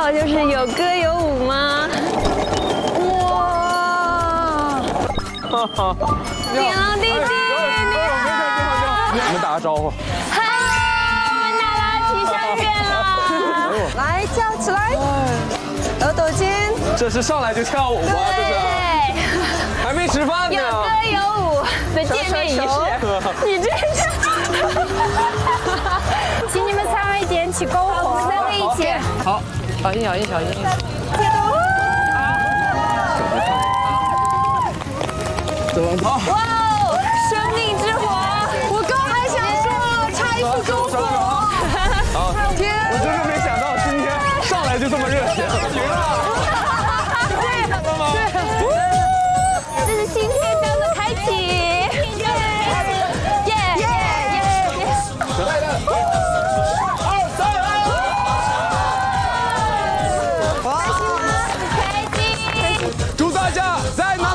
道就是有歌有舞吗？哇！顶郎弟弟，你好！ 你们打个招呼。 嗨，我们娜拉提上线了。 来跳起来，抖抖肩。 这是上来就跳舞吗？这是。还没吃饭呢。 有歌有舞的见面仪式。你这是。 请你们3位点起篝火， 我们3位一起。 好，小心小心小心。 哇哦，生命之火！我刚还想说差一束篝火。